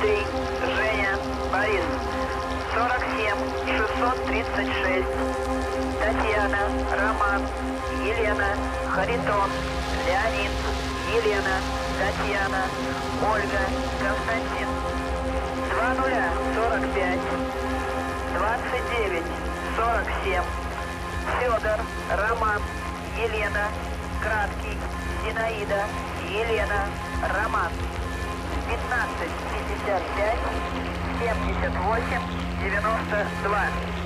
Дмитрий, Женя, Борис. 47 636. Татьяна, Роман, Елена, Харитон, Леонид, Елена, Татьяна, Ольга, Константин. 2045. 29 47. Федор, Роман, Елена, Краткий, Зинаида, Елена, Роман. 15 55 78 92.